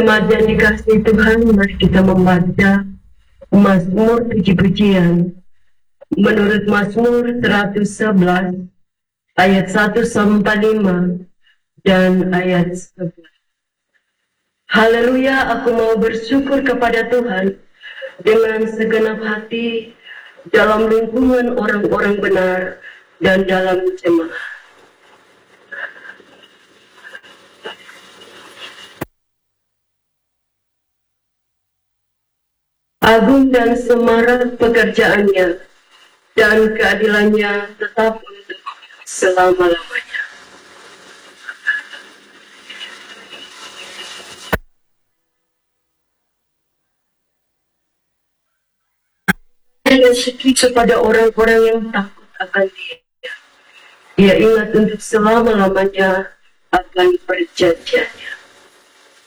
Jemaat yang dikasihi Tuhan, mari kita membaca Mazmur puji-pujian menurut Mazmur 111 ayat 1 sampai 5 dan ayat 11. Haleluya, aku mau bersyukur kepada Tuhan dengan segenap hati dalam lingkungan orang-orang benar dan dalam jemaat. Agung dan semarak pekerjaannya, dan keadilannya tetap untuk selama-lamanya. Dia setuju kepada orang-orang yang takut akan Dia. Dia ingat untuk selama-lamanya akan perjanjiannya.